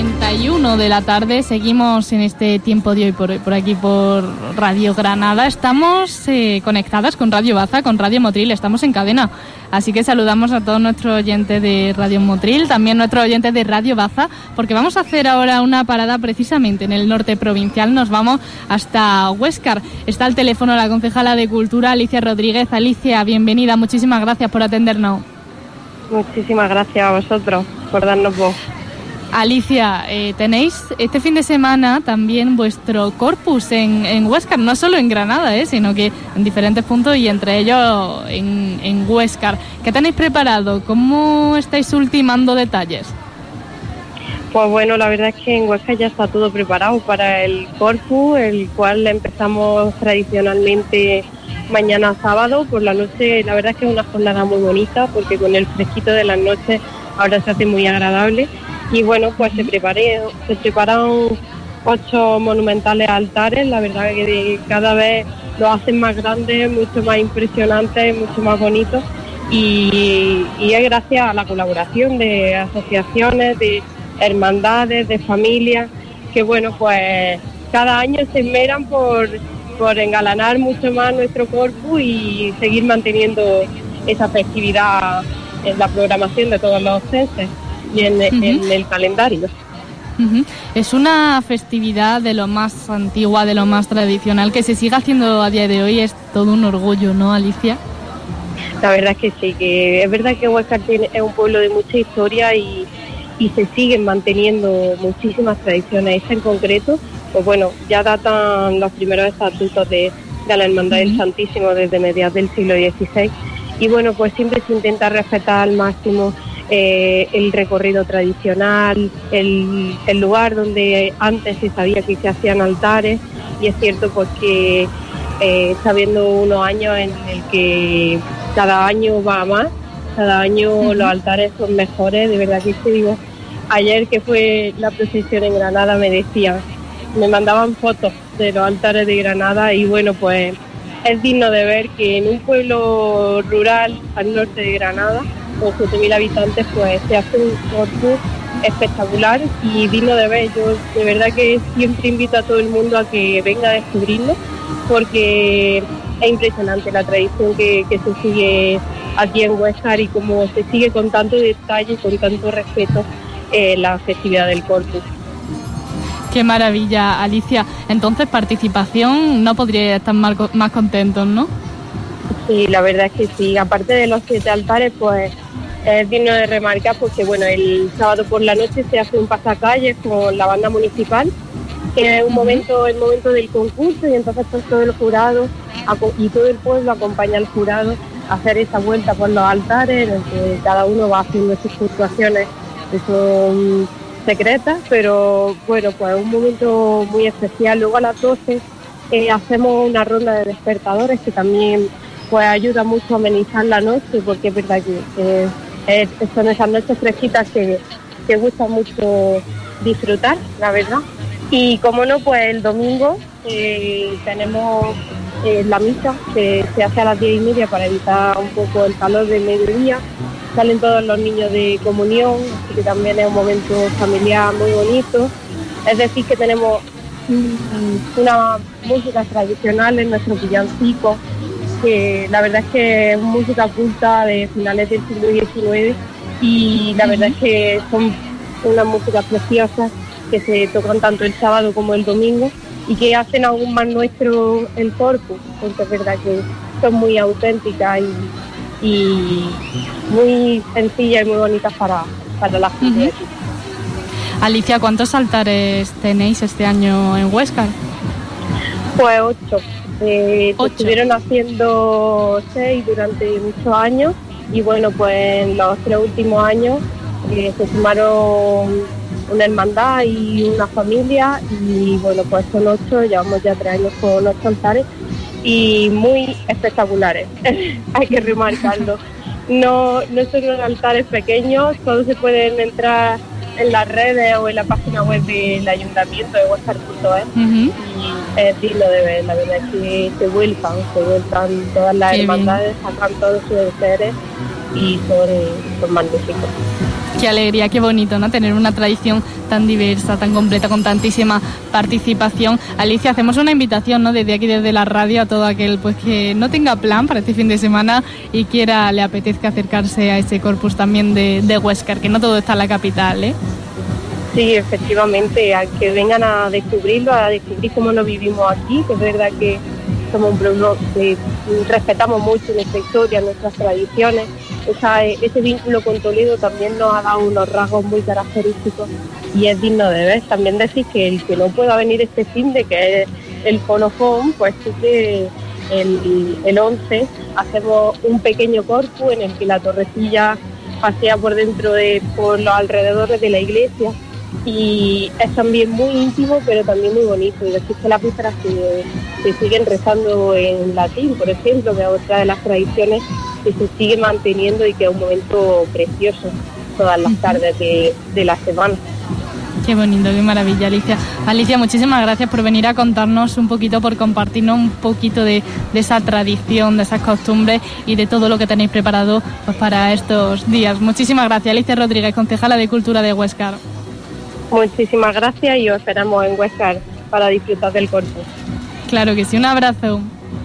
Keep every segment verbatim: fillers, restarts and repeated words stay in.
cuarenta y uno de la tarde. Seguimos en este tiempo de hoy por hoy, por aquí por Radio Granada. Estamos eh, conectadas con Radio Baza, con Radio Motril, estamos en cadena. Así que saludamos a todos nuestros oyentes de Radio Motril, también nuestros oyentes de Radio Baza, porque vamos a hacer ahora una parada precisamente en el norte provincial. Nos vamos hasta Huéscar. Está al teléfono la concejala de Cultura, Alicia Rodríguez. Alicia, bienvenida, muchísimas gracias por atendernos. Muchísimas gracias a vosotros por darnos voz. Alicia, eh, tenéis este fin de semana también vuestro corpus en, en Huéscar, no solo en Granada, eh, sino que en diferentes puntos y entre ellos en, en Huéscar. ¿Qué tenéis preparado? ¿Cómo estáis ultimando detalles? Pues bueno, la verdad es que en Huéscar ya está todo preparado para el corpus, el cual empezamos tradicionalmente mañana sábado por la noche. La verdad es que es una jornada muy bonita porque con el fresquito de las noches ahora se hace muy agradable. Y bueno, pues se, preparé, se prepararon ocho monumentales altares. La verdad es que cada vez los hacen más grandes, mucho más impresionantes, mucho más bonitos. Y, y es gracias a la colaboración de asociaciones, de hermandades, de familias, que bueno, pues cada año se esmeran por, por engalanar mucho más nuestro corpus y seguir manteniendo esa festividad en la programación de todos los ostenses y en, uh-huh. en el calendario. Uh-huh. Es una festividad de lo más antigua, de lo más tradicional, que se siga haciendo a día de hoy. Es todo un orgullo, ¿no, Alicia? La verdad es que sí, que es verdad que Huéscar tiene, es un pueblo de mucha historia y, y se siguen manteniendo muchísimas tradiciones. Esta en concreto, pues bueno, ya datan los primeros estatutos de, de la Hermandad uh-huh. del Santísimo desde mediados del siglo dieciséis. Y bueno, pues siempre se intenta respetar al máximo eh, el recorrido tradicional, el, el lugar donde antes se sabía que se hacían altares, y es cierto porque eh, está habiendo unos años en el que cada año va más, cada año uh-huh. los altares son mejores. De verdad que te digo, ayer que fue la procesión en Granada me decían, me mandaban fotos de los altares de Granada y bueno, pues es digno de ver que en un pueblo rural al norte de Granada, con siete mil habitantes, pues se hace un corpus espectacular y digno de ver. Yo de verdad que siempre invito a todo el mundo a que venga a descubrirlo, porque es impresionante la tradición que, que se sigue aquí en Huéscar y cómo se sigue con tanto detalle y con tanto respeto eh, la festividad del corpus. Qué maravilla, Alicia. Entonces, participación, no podría estar más, más contentos, ¿no? Sí, la verdad es que sí. Aparte de los siete altares, pues es digno de remarcar porque, bueno, el sábado por la noche se hace un pasacalles con la banda municipal, que es un momento, el momento del concurso, y entonces pues, todo el jurado y todo el pueblo acompaña al jurado a hacer esa vuelta por los altares, en el que cada uno va haciendo sus puntuaciones que son secretas, pero bueno, pues un momento muy especial. Luego a las doce eh, hacemos una ronda de despertadores que también pues ayuda mucho a amenizar la noche, porque es verdad que eh, eh, son esas noches fresquitas que, que gusta mucho disfrutar, la verdad. Y como no, pues el domingo eh, tenemos eh, la misa que se hace a las diez y media para evitar un poco el calor del mediodía. Salen todos los niños de comunión, así que también es un momento familiar muy bonito. Es decir, que tenemos mm, una música tradicional en nuestro villancico, que la verdad es que es música culta de finales del siglo diecinueve y la verdad es que son unas músicas preciosas que se tocan tanto el sábado como el domingo y que hacen aún más nuestro el corpus, porque es verdad que son muy auténticas y y muy sencillas y muy bonitas para, para la gente. Uh-huh. Alicia, ¿cuántos altares tenéis este año en Huéscar? Pues ocho. Eh, ¿Ocho? Estuvieron haciendo seis durante muchos años y bueno, pues en los tres últimos años eh, se sumaron una hermandad y una familia y bueno, pues son ocho, llevamos ya tres años con ocho altares y muy espectaculares, hay que remarcarlo. No, no son unos altares pequeños, todos se pueden entrar en las redes o en la página web del ayuntamiento de Huéscar punto es uh-huh. y es digno de ver. La verdad es que se vuelcan, se vuelcan todas las Qué hermandades, bien. Sacan todos sus seres y son, son magníficos. Qué alegría, qué bonito, ¿no? Tener una tradición tan diversa, tan completa, con tantísima participación. Alicia, hacemos una invitación, ¿no? Desde aquí, desde la radio, a todo aquel pues que no tenga plan para este fin de semana y quiera, le apetezca acercarse a ese corpus también de, de Huéscar, que no todo está en la capital, ¿eh? Sí, efectivamente, a que vengan a descubrirlo, a descubrir cómo lo vivimos aquí, que es verdad que somos un pueblo que respetamos mucho nuestra historia, nuestras tradiciones. Esa, ese vínculo con Toledo también nos ha dado unos rasgos muy característicos y es digno de ver. También decir que el que no pueda venir este fin de que es el colofón, pues sí que el, el once hacemos un pequeño corpus en el que la torrecilla pasea por dentro de, por los alrededores de la iglesia, y es también muy íntimo pero también muy bonito. Y decir que las vísperas se, se siguen rezando en latín, por ejemplo, que es otra de las tradiciones que se sigue manteniendo y que es un momento precioso todas las tardes de, de la semana. Qué bonito, qué maravilla, Alicia. Alicia, muchísimas gracias por venir a contarnos un poquito, por compartirnos un poquito de, de esa tradición, de esas costumbres y de todo lo que tenéis preparado pues, para estos días. Muchísimas gracias, Alicia Rodríguez, concejala de Cultura de Huéscar. Muchísimas gracias y os esperamos en Huéscar para disfrutar del corpus. Claro que sí, un abrazo.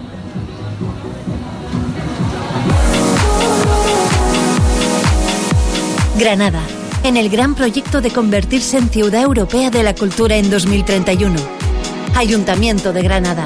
Granada, en el gran proyecto de convertirse en Ciudad Europea de la Cultura en dos mil treinta y uno. Ayuntamiento de Granada.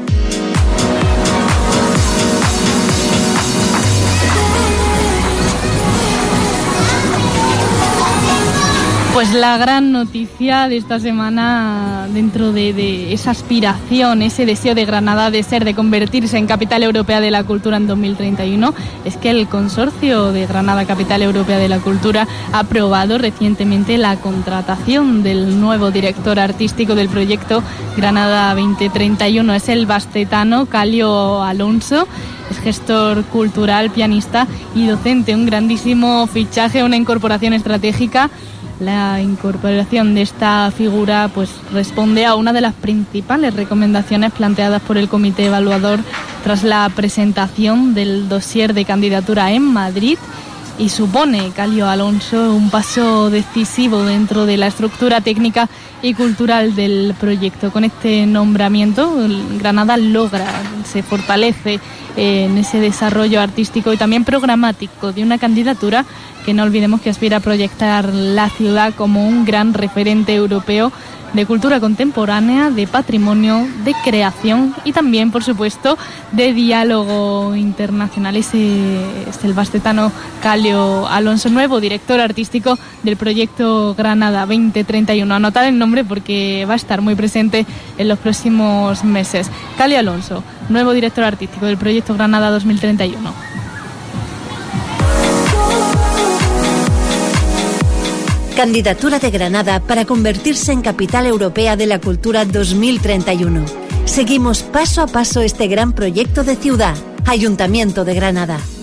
Pues la gran noticia de esta semana, dentro de, de esa aspiración, ese deseo de Granada de ser, de convertirse en Capital Europea de la Cultura en dos mil treinta y uno, es que el Consorcio de Granada Capital Europea de la Cultura ha aprobado recientemente la contratación del nuevo director artístico del proyecto Granada veinte treinta y uno. Es el bastetano Calio Alonso. Es gestor cultural, pianista y docente. Un grandísimo fichaje, una incorporación estratégica. La incorporación de esta figura pues responde a una de las principales recomendaciones planteadas por el comité evaluador tras la presentación del dossier de candidatura en Madrid, y supone, Calio Alonso, un paso decisivo dentro de la estructura técnica y cultural del proyecto. Con este nombramiento, Granada logra, se fortalece en ese desarrollo artístico y también programático de una candidatura que no olvidemos que aspira a proyectar la ciudad como un gran referente europeo de cultura contemporánea, de patrimonio, de creación y también, por supuesto, de diálogo internacional. Ese es el bastetano Calio Alonso, nuevo director artístico del proyecto Granada veinte treinta y uno. Anotad el nombre porque va a estar muy presente en los próximos meses. Calio Alonso, nuevo director artístico del proyecto Granada dos mil treinta y uno. Candidatura de Granada para convertirse en Capital Europea de la Cultura dos mil treinta y uno. Seguimos paso a paso este gran proyecto de ciudad. Ayuntamiento de Granada.